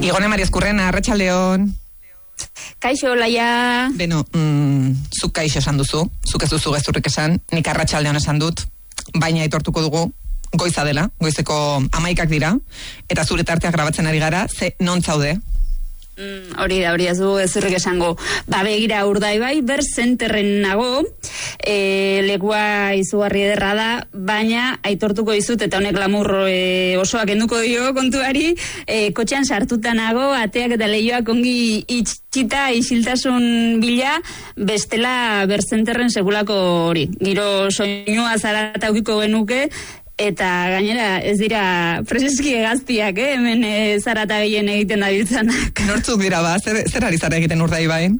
Igone Maria Ezkurrena, arratsaldeon. Kaixo, Laia. Beno, zuk kaixo esan duzu, zuk ez duzu gezurrik esan, nik arratsaldeon esan dut, baina aitortuko dugu, goiza dela, goizeko 11 dira, eta zure tarteak grabatzen ari gara, ze non zaude? Hori da, ez du ezurrik esango. Begira, Urdaibai, Berzenterren nago, lekua izugarri ederra da, baina aitortuko dizut, eta honek lamur osoak enduko dio kontuari, kotxean sartuta nago, ateak eta lehioak ongi itxita, isiltasun bila, bestela Berzenterren segulako hori. Giro soinua zarata aukiko genuke, eta gainera ez dira preseski egaztiak, hemen zarata gehien egiten da biltzanak. Nortzuk dira zer ari zara egiten Urdaibain?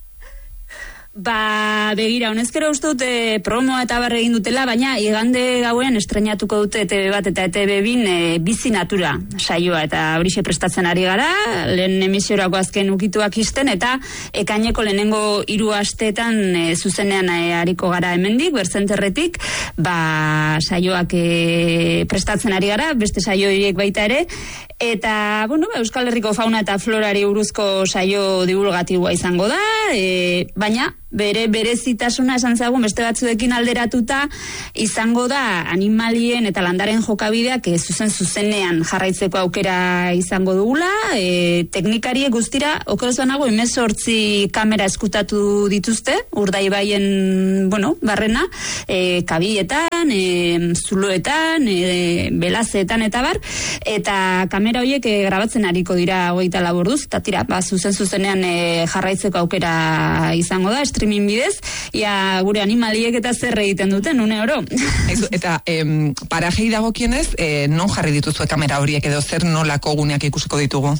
Begira, honezkero uste dute promoa eta barre egin dutela, baina igande gauen estrenatuko dute ETV bat eta ETV bin bizi natura saioa, eta horixe prestatzen ari gara, lehen emisiorako azken ukituak isten, eta ekaineko lehenengo 3 asteetan zuzenean ariko gara hemendik, Berzenterretik, saioak prestatzen ari gara, beste saioiek baita ere, eta, Euskal Herriko fauna eta florari buruzko saio divulgatiboa izango da, baina berezitasuna esan zagun beste batzuekin alderatuta izango da animalien eta landaren jokabideak zuzenean jarraitzeko aukera izango dugula, teknikariek guztira okerozanago 18 kamera eskutatu dituzte Urdaibaien barrena, kabietan, zuloetan, belazeetan eta bar, eta kamera horiek grabatzen ariko dira 24 orduz, eta tira, zuzenean jarraitzeko aukera izango da, streaming bidez, gure animaliek eta zer egiten duten, une oro. Eta parajei dagokienez, non jarri dituzue kamera horiek edo zer nolako guneak ikusiko ditugu?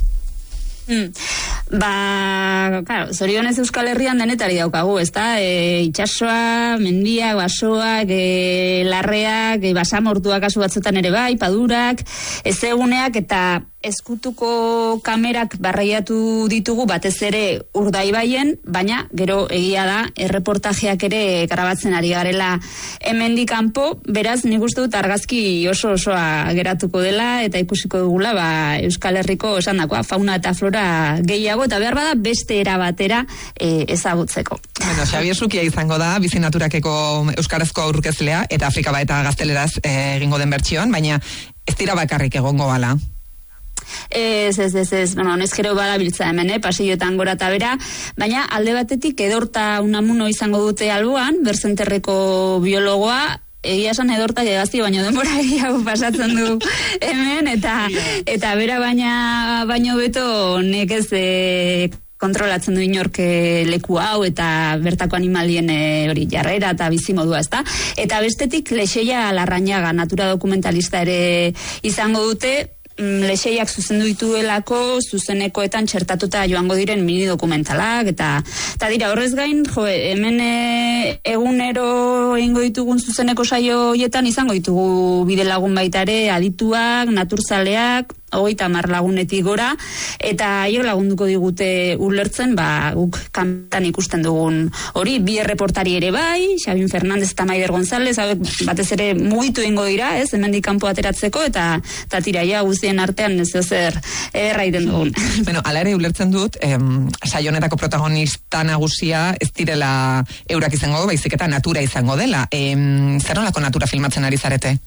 Zorionez Euskal Herrian denetari daukagu, ezta? Itxasoa, mendiak, basoak, larreak, basamortuak kasu batzutan ere bai, padurak, ezeguneak eta eskutuko kamerak barreiatu ditugu batez ere Urdaibaien, baina gero egia da erreportajeak ere grabatzen ari garela hemendik kanpo, beraz nik uste dut argazki osoa geratuko dela eta ikusiko dugula Euskal Herriko esandakoa fauna eta flora gehiago eta behar bada beste era batera ezagutzeko. Xabier Sukia izango da bizi naturakeko euskarazko aurkezlea eta Afrika eta gazteleraz egingo den bertsioan, baina ez dira bakarrik egongo bala. Ez, honezkero badabiltza hemen, pasilloetan gora eta bera, baina alde batetik Edorta Unamuno izango dute alboan, Berzenterreko biologoa, egia esan Edortak egazti baino denbora gehiago pasatzen du hemen, eta bera baino beto nekez kontrolatzen du inork leku hau eta bertako animalien hori jarrera eta bizimodua, ezta? Eta bestetik Lexeia Larrañaga, natura dokumentalista ere izango dute, Lexeiak zuzendu dituelako zuzenekoetan txertatuta joango diren mini dokumentalak eta dira horrez gain, hemen egunero egingo ditugun zuzeneko saio hoietan izango ditugu bidelagun baita ere, adituak, naturzaleak, 30 lagunetik gora, eta haiek lagunduko digute ulertzen, guk kantan ikusten dugun hori, bi erreportari ere bai, Xabin Fernandez eta Maider González, batez ere mugitu egingo dira, hemendik kanpo ateratzeko, eta tiraia guztien artean ez zer erraiten dugun. Hala ere ulertzen dut, saio honetako protagonista nagusia ez direla eurak izango, baizik eta natura izango dela. Zer nolako natura filmatzen ari zarete?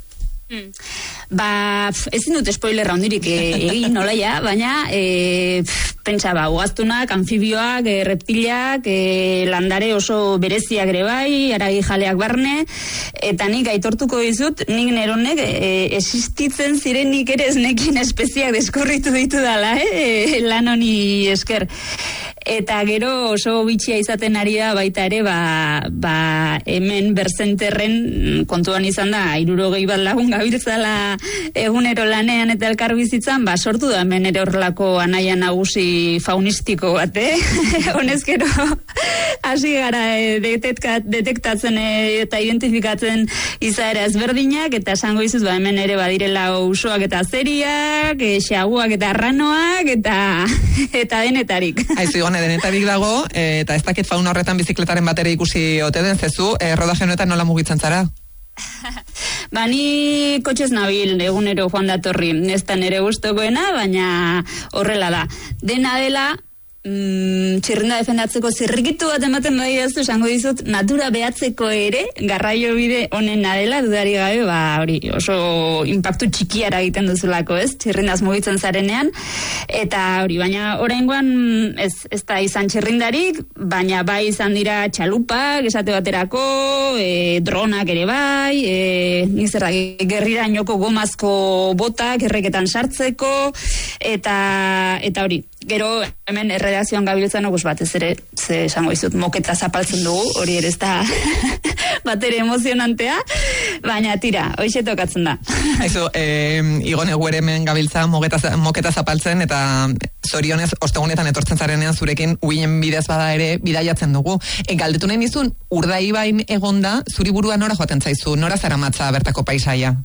Ezin dut spoilerra hondirik egin nolaia, baina pentsa ugaztunak, anfibioak, reptiliak, landare oso bereziak ere bai, haragi jaleak barne, eta nik aitortuko dizut, nik neronek existitzen zirenik ere esnekin espeziak deskurritu ditu dala, lan honi esker. Eta gero oso bitxia izaten ari da baita ere, hemen Berzenterren kontuan izan da, 60 bat lagun gabiltzala egunero lanean eta elkarbizitzan, sortu da hemen ere horrelako anaia nagusi faunistiko bat, honezkero hasi gara detektatzen eta identifikatzen izaera ezberdinak, eta esango izuz, hemen ere badirela usoak eta azeriak, xaguak eta arranoak, eta denetarik. Aizu, denetarik dago, eta ez dakit fauna horretan bizikletaren batera ikusi ote den, zezu, rodaje honetan nola mugitzen zara? Ni kotxez nabil egunero joan datorri, ez da nire gustokoena, baina horrela da. Dena dela, txirrinda defendatzeko zirrikitu bat ematen bai ez, esango dizut, natura behatzeko ere, garraio bide honena dela, dudari gabe, hori, oso impactu txikiara egiten duzulako, ez? Txirrindaz mugitzen zarenean, eta hori, baina oraingoan ez da izan txirrindarik, baina bai izan dira txalupak, esate baterako, dronak ere bai, gerrirainoko gomazko botak, erreketan sartzeko, eta hori. Gero, hemen erredakzioan gabiltzan oguz batez ere, ze esango izut, moketa zapaltzen dugu, hori ere ez da batere emozionantea, baina tira, hoxe tokatzen da. Aizu, Igone gu ere hemen gabiltza moketa zapaltzen, eta zorionez, ostegunetan etortzen zarenean zurekin uinen bidez bada ere bidaiatzen dugu. Galdetu nahi nizun, Urdaibain egonda, zuri burua nora joaten zaizu, nora zaramatza bertako paisaia?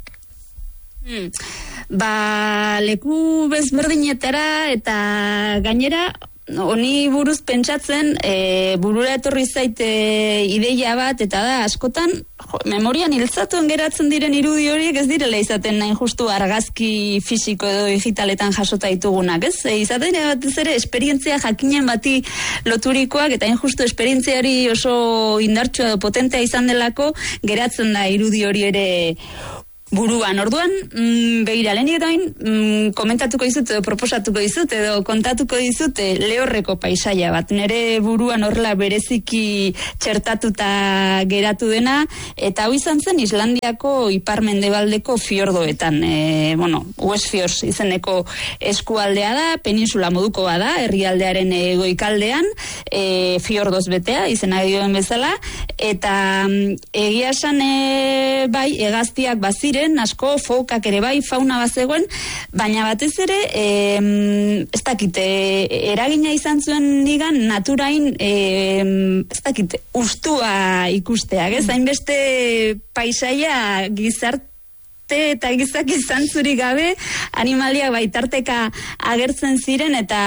Leku bezberdinetara eta gainera honi buruz pentsatzen burura etorri zaite ideia bat eta da askotan memorian hiltzatuen geratzen diren irudi horiek ez direla izaten nahi justu argazki fisiko edo digitaletan jasota ditugunak, ez? Izaten batez ere esperientzia jakinen bati loturikoak eta justu esperientziari oso indartsua edo potentea izan delako geratzen da irudi hori ere buruan. Orduan, begira, lehenik eta komentatuko dizut, edo proposatuko dizut, edo kontatuko dizut Lehorreko paisaia bat. Nere buruan horrela bereziki txertatuta geratu dena, eta hau izan zen Islandiako ipar-mendebaldeko fiordoetan. Westfjords izeneko eskualdea da, peninsula moduko bada, herrialdearen goikaldean, fiordoz betea, izena dioen bezala, eta egia esan bai, hegaztiak bazire, asko, fokak ere bai, fauna bazegoen, baina batez ere, ez dakite, eragina izan zuen nigan naturain, ez dakite, ustua ikusteak, ez? Hainbeste paisaia gizarte eta gizaki zantzurik gabe, animaliak baitarteka agertzen ziren, eta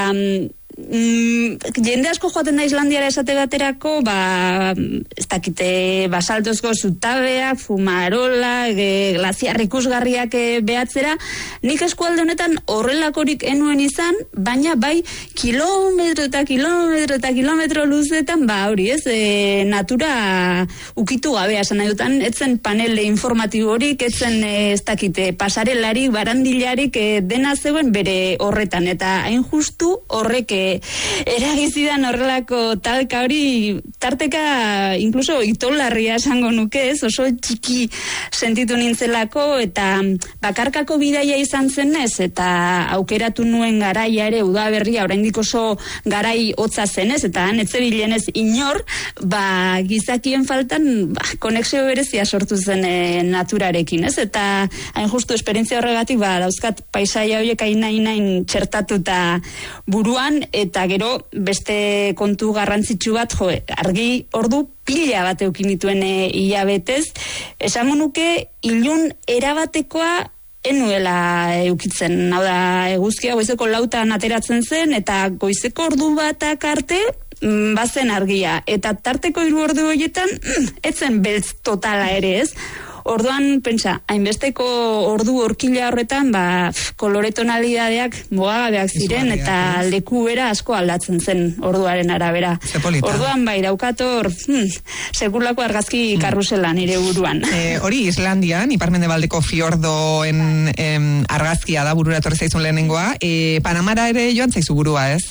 jende asko joaten da Islandiara esate baterako, ez dakite, basaltozko zutabeak, fumarola, glaziar ikusgarriak behatzera, nik eskualde honetan horrelakorik enuen izan, baina bai kilometro eta kilometro luzetan, hori ez, natura ukitu gabea, esan nahi dutan, etzen panel informatiborik, etzen ez dakite, pasarelarik, barandilarik, dena zegoen bere horretan, eta hain justu horrek eragizidan horrelako talka hori tarteka inkluso itolarria esango nuke, ez, oso txiki sentitu nintzelako, eta bakarkako bidaia izan zenez, eta aukeratu nuen garaia ere udaberria, oraindik oso garai hotza zenez, eta netzebilenez inor, gizakien faltan konexio berezia sortu zen naturarekin, ez, eta hain justu esperientzia horregatik dauzkat paisaia horiek hain txertatuta buruan, eta gero beste kontu garrantzitsu bat, argi ordu pila bat eukin dituen hilabetez, esango nuke ilun erabatekoa enuela eukitzen, hau da, eguzkia goizeko 4 ateratzen zen, eta goizeko ordu batak arte bazen argia, eta tarteko 3 ordu horietan etzen beltz totala ere, ez? Orduan, pentsa, hainbesteko ordu horkila horretan, kolore tonalidadeak mogagabeak ziren, eta leku bera asko aldatzen zen orduaren arabera. Orduan, daukator, sekulako argazki karrusela nire buruan. Hori, Islandian, ipar-mendebaldeko fiordoen argazkia da burura etorri zaizun lehenengoa, Panamara ere joan zaizu burua, ez?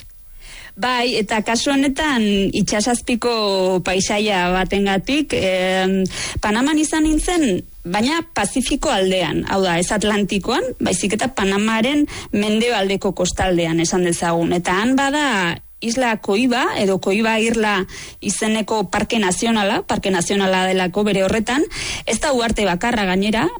Bai, eta kasu honetan itsasazpiko paisaia batengatik, Panaman izan nintzen, baina Pazifiko aldean, hau da, ez Atlantikoan, baizik eta Panamaren mendebaldeko kostaldean esan dezagun. Eta han bada Isla Koiba, edo Koiba Irla izeneko parke nazionala delako bere horretan, ez da uarte bakarra gainera,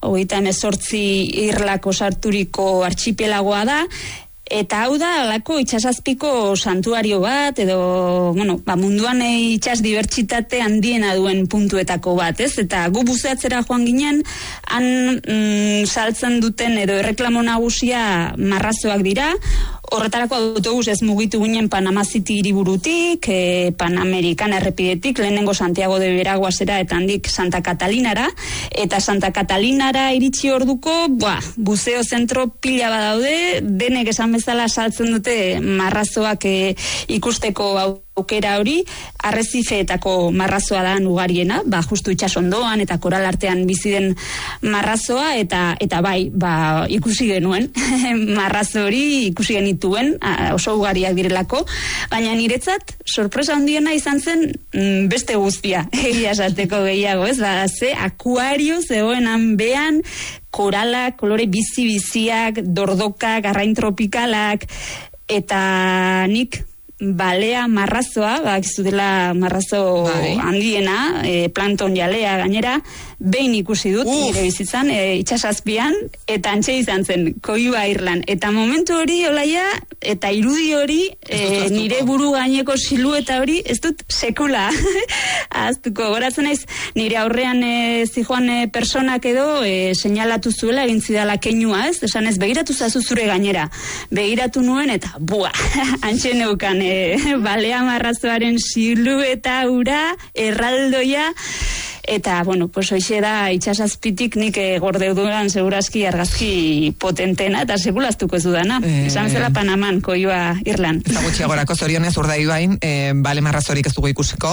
38 irlako sarturiko artxipelagoa da, eta hau da, alako itsasazpiko santuario bat, edo, munduan itsas dibertsitate handiena duen puntuetako bat, ez? Eta gu buzeatzera joan ginen, han saltzen duten, edo erreklamo nagusia marrazoak dira, Horretarako autobus ez mugitu ginen Panama City hiriburutik, Panamericana errepidetik, lehenengo Santiago de Veraguasera eta handik Santa Catalinara, eta Santa Catalinara iritsi orduko, buzeo zentro pila badaude, denek esan bezala saltzen dute marrazoak ikusteko aukera hori, arrezifeetako marrazoa da ugariena, justu itsasondoan eta koral artean bizi den marrazoa, eta bai, ikusi genuen marrazo hori, ikusi genituen, oso ugariak direlako, baina niretzat sorpresa handiena izan zen beste guztia, egia esateko gehiago, ez? Ze akuario zegoen hanbean, koralak, kolore bizi-biziak, dordokak, arrain tropikalak, eta nik balea marrazoa, bakizu dela marrazo handiena, plankton jalea gainera, behin ikusi dut, nire bizitzan, itsasazpian, eta antxe izan zen, Koiba Irlan. Eta momentu hori, olaia, eta irudi hori, nire buru gaineko silueta hori, ez dut sekula. Aztuko, goratzen naiz, nire aurrean zijoan personak edo, seinalatu zuela, egin zidala keinua, ez? Esan ez, begiratu zazu zure gainera. Begiratu nuen, eta antxe neukan, balea marrazoaren silueta ura, erraldoia, eta, pues hoxe da itsasazpitik nik gorde dudan segurazki argazki potentena, eta sekulaztuko ez dudana. Esan bezala Panaman, Koiba Irlan. Eta gutxiagorako zorionez Urdaibain, bale marrazorik ez dugu ikusiko.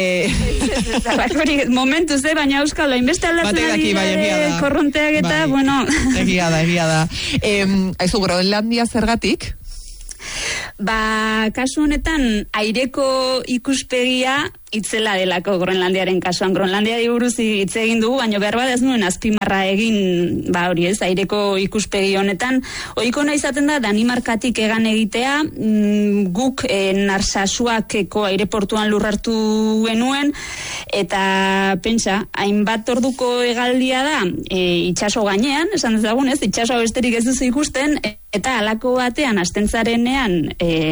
Momentuz, baina euskal, hainbeste aldatzen ari korronteak eta, bueno. Egia da. Aizu, Groenlandia zergatik? Kasu honetan, aireko ikuspegia itzela delako Groenlandiaren kasuan. Groenlandiari buruz hitz egin dugu, baina behar bat ez nuen azpimarra egin, hori ez, aireko ikuspegi honetan. Ohikoa izaten da, Danimarkatik egan egitea, guk Narsasuakeko aireportuan lurrartu genuen, eta pentsa, hainbat orduko hegaldia da, itsaso gainean, esan dezagun ez, itsasoa besterik ez duzu ikusten, eta halako batean astentzarenean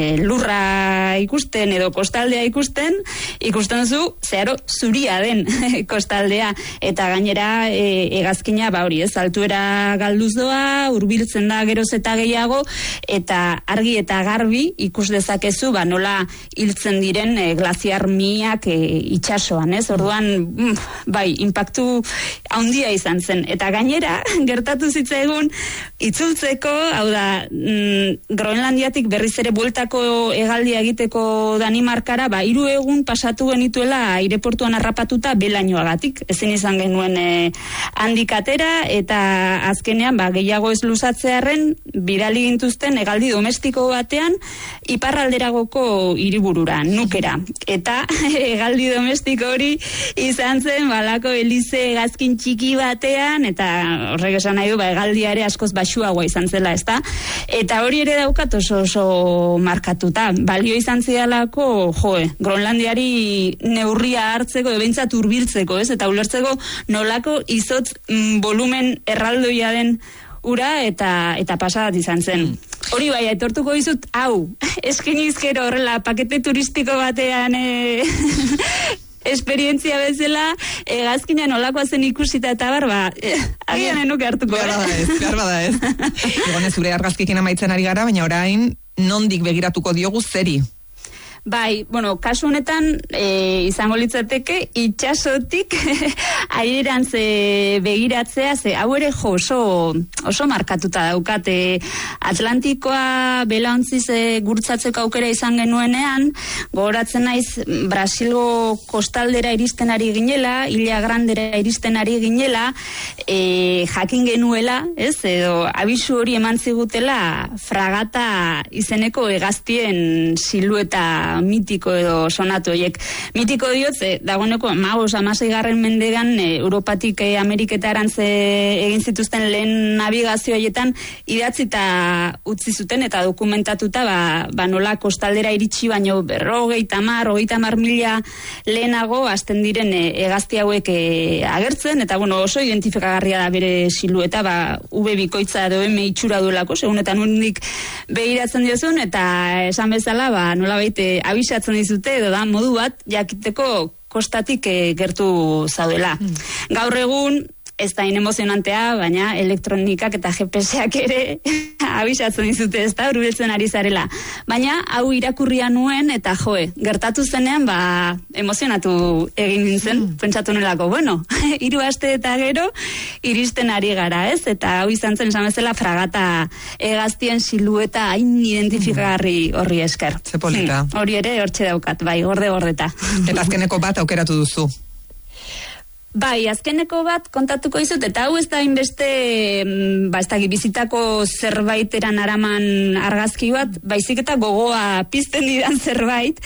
lurra ikusten edo kostaldea ikusten duzu zeharo zuria den kostaldea, eta gainera hegazkina hori ez, altuera galduz doa, hurbiltzen da geroz eta gehiago, eta argi eta garbi ikus dezakezu nola hiltzen diren glaziar miak itsasoan, ez? Orduan, inpaktu handia izan zen, eta gainera gertatu zitzaigun itzultzeko, hau da, Groenlandiatik berriz ere bueltako hegaldia egiteko Danimarkara, 3 egun pasatu genituela aireportuan harrapatuta belainoagatik. Ezin izan genuen handik atera, eta azkenean gehiago ez luzatzearren bidali gintuzten hegaldi domestiko batean iparralderagoko hiriburura, Nukera. Eta hegaldi domestiko hori izan zen balako elize hegazkin txiki batean, eta horrek esan nahi du hegaldia ere askoz baxuagoa izan zela, ezta? Eta hori ere daukat oso markatuta. Balio izan zidalako, Groenlandiari neurria hartzeko, behintzat hurbiltzeko, ez? Eta ulertzeko nolako izotz volumen erraldoia den ura, eta pasadat izan zen. Hori etortuko dizut, eskinizkero horrela pakete turistiko batean esperientzia bezala, hegazkina nolakoa zen ikusita eta agian enuke hartuko. Behar bada ez. Egon zure argazkikin amaitzen ari gara, baina orain nondik begiratuko diogu zeri? Kasu honetan izango litzateke itsasotik airerantz begiratzea, ze hau ere oso markatuta daukat. Atlantikoa belaontziz gurtzatzeko aukera izan genuenean, gogoratzen naiz Brasilgo kostaldera iristen ari ginela, Illa Grandera iristen ari ginela, jakin genuela, ez, edo abisu hori eman zigutela fragata izeneko hegaztien silueta mitiko edo sonatu horiek. Mitiko diotze, dagoeneko 16. mendean Europatik Ameriketarantz egin zituzten lehen navigazio horietan idatzita utzi zuten eta dokumentatuta nola kostaldera iritsi baino 30 mila lehenago hasten diren hegazti hauek agertzen, eta oso identifikagarria da bere silueta, V bikoitza edo M itxura duelako, segun eta nondik begiratzen diozun, eta esan bezala nola baite abisatzen dizute, edo da modu bat jakiteko kostatik gertu zaudela. Gaur egun ez da emozionantea, baina elektronikak eta GPS-ak ere abisatzen dizute, ez da, hurbiltzen ari zarela. Baina hau irakurria nuen eta gertatu zenean, emozionatu egin nintzen, pentsatu nolako, 3 aste eta gero iristen ari gara, ez? Eta hau izan zen, esan bezala, fragata hegaztien silueta hain identifikagarri horri esker. Ze polita. Hori ere hortxe daukat, bai, gordeta. Eta azkeneko bat aukeratu duzu. Bai, azkeneko bat kontatuko izut, eta hau ez da inbeste, ez da bizitako zerbaiteran araman argazki bat, baizik eta gogoa pizten didan zerbait,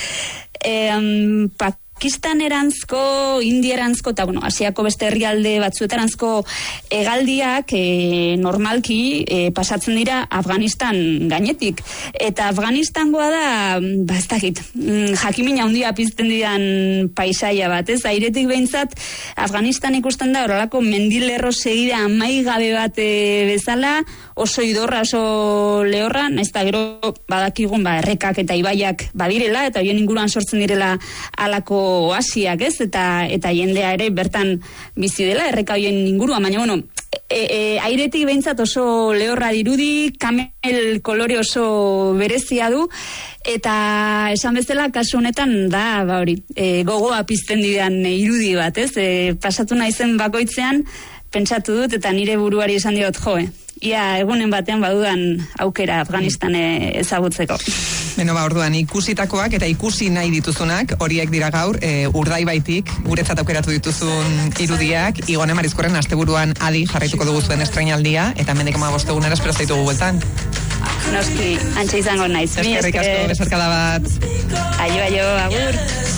Pakistaneranzko, Indieranzko, eta Asiako beste herrialde batzuetaranzko hegaldiak normalki pasatzen dira Afganistan gainetik. Eta Afganistangoa da, ez dakit, jakimina handia pizten didan paisaia bat, ez? Airetik behintzat, Afganistan ikusten da, horrelako mendilerro segida amaigabe bat bezala, oso idorra, oso lehorra, naiz eta gero badakigun errekak eta ibaiak badirela, eta horien inguruan sortzen direla alako oasiak, ez? Eta jendea ere bertan bizi dela, erreka horien inguruan, baina, airetik behintzat oso lehorra dirudi, kamel kolore oso berezia du, eta esan bezala kasu honetan da, gogoa pizten didan irudi bat, ez? Pasatu naizen bakoitzean, pentsatu dut, eta nire buruari esan diot, ia egunen batean badudan aukera Afganistan ezagutzeko. Orduan, ikusitakoak eta ikusi nahi dituzunak, horiek dira gaur, Urdaibaitik, guretzat aukeratu dituzun irudiak, Igone Marizkorren asteburuan adi jarraituko dugu zuen estrainaldia, eta mendik 15 egunera espero zaitugu bueltan. Noski, antxe izango naiz. Eskerrik asko, besarkada bat. Aio, agur.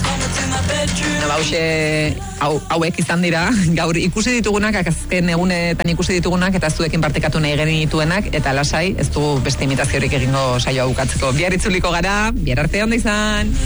Hauek izan dira, gaur ikusi ditugunak, azken egunetan ikusi ditugunak, eta zuekin partekatu nahi genituenak, eta lasai, ez du beste imitaziorik egingo saioa bukatzeko. Bihar itzuliko gara, bihar arte ondo izan!